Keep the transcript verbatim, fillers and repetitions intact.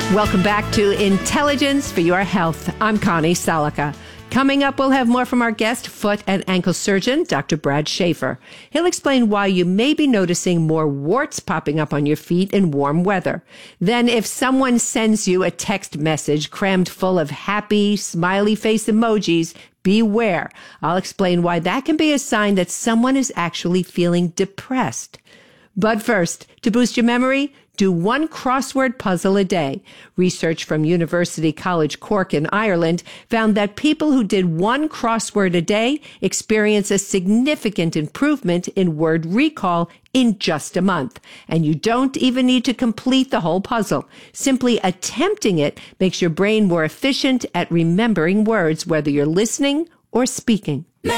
Welcome back to Intelligence for Your Health. I'm Connie Salika. Coming up, we'll have more from our guest, foot and ankle surgeon, Doctor Brad Schaefer. He'll explain why you may be noticing more warts popping up on your feet in warm weather. Then, if someone sends you a text message crammed full of happy, smiley face emojis, beware. I'll explain why that can be a sign that someone is actually feeling depressed. But first, to boost your memory, do one crossword puzzle a day. Research from University College Cork in Ireland found that people who did one crossword a day experience a significant improvement in word recall in just a month. And you don't even need to complete the whole puzzle. Simply attempting it makes your brain more efficient at remembering words, whether you're listening or speaking.